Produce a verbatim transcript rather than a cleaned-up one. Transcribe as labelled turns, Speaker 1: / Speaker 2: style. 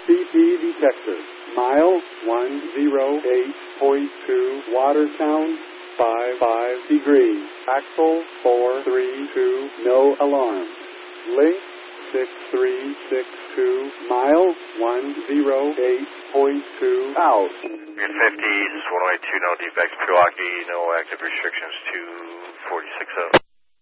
Speaker 1: C P detector. Mile one oh eight point two. Watersound five five degrees. Axle four three two. No alarm. Link six three six two. Mile one oh eight point two. Out.
Speaker 2: You're fifty, this is one oh eight two, no defects, Milwaukee, no active restrictions, two forty-six oh.